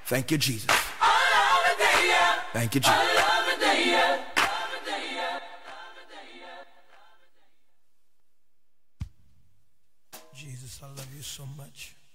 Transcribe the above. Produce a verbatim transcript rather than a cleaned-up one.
Thank you, Jesus. I love the day, yeah. Thank you, Jesus. I love the day, yeah. Jesus, I love you so much.